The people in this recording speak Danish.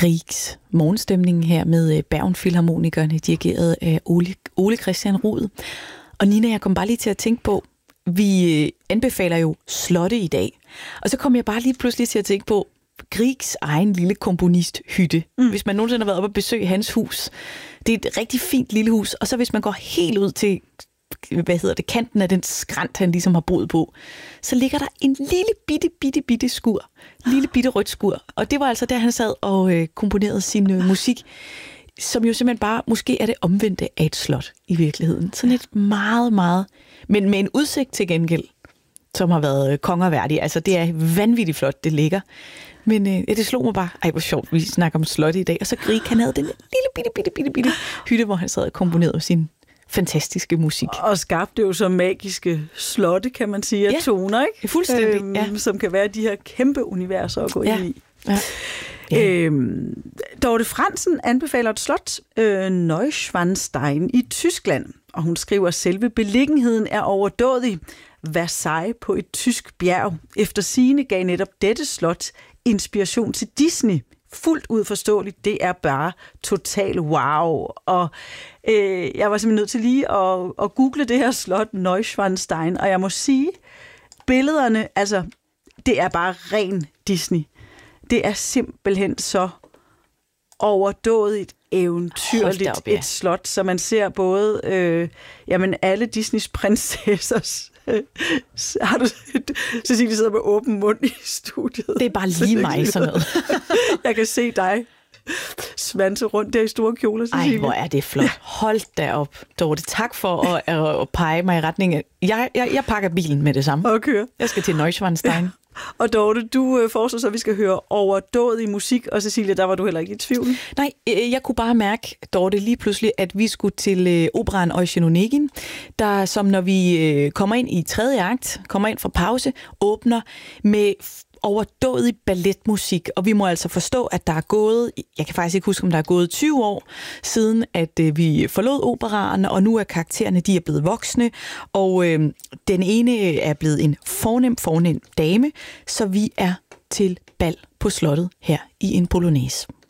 Griegs morgenstemning her med Bergen Filharmonikerne, dirigeret af Ole Christian Rud. Og Nina, jeg kom bare lige til at tænke på, vi anbefaler jo slotte i dag. Og så kom jeg bare lige pludselig til at tænke på Griegs egen lille komponisthytte. Hvis man nogensinde har været oppe og besøge hans hus. Det er et rigtig fint lille hus. Og så hvis man går helt ud til kanten af den skrænt, han ligesom har boet på, så ligger der en lille bitte skur. Lille bitte rødt skur. Og det var altså der, han sad og komponerede sin musik, som jo simpelthen bare, måske er det omvendte af et slot i virkeligheden. Sådan et meget, men med en udsigt til gengæld, som har været kongerværdig. Altså det er vanvittigt flot, det ligger. Men det slog mig bare, hvor sjovt, vi snakker om slot i dag. Og så Grieg, han havde den lille bitte hytte, hvor han sad og komponerede sin fantastiske musik. Og skabte jo så magiske slotte, kan man sige, af toner, ikke? Fuldstændig, som kan være de her kæmpe universer at gå ind i. Ja. Dorte Fransen anbefaler et slot, Neuschwanstein i Tyskland, og hun skriver, at selve beliggenheden er overdådig. Versailles på et tysk bjerg. Efter sigende gav netop dette slot inspiration til Disney. Fuldt ud forståeligt, det er bare total wow. Og jeg var simpelthen nødt til lige at google det her slot, Neuschwanstein, og jeg må sige, billederne, altså, det er bare ren Disney. Det er simpelthen så overdådigt, eventyrligt et slot, så man ser både alle Disneys prinsessers. Har du Cecilie sidder med åben mund i studiet? Det er bare lige mig sådan noget. Jeg kan se dig svanse rundt der i store kjoler, Cecilie. Ej, hvor er det flot. Hold da op, Dorte. Tak for at pege mig i retning af. Jeg pakker bilen med det samme. Og kører. Jeg skal til Neuschwanstein. Og Dorte, du foreslår så, at vi skal høre overdådig musik, og Cecilie, der var du heller ikke i tvivl. Nej, jeg kunne bare mærke, Dorte, lige pludselig, at vi skulle til operaen Eugen Onegin, der som når vi kommer ind i tredje akt, kommer ind fra pause, åbner med overdådig balletmusik, og vi må altså forstå, at der er gået, jeg kan faktisk ikke huske, om der er gået 20 år siden, at vi forlod operaen, og nu er karaktererne, de er blevet voksne, og den ene er blevet en fornem dame, så vi er til bal på slottet her i en polonaise.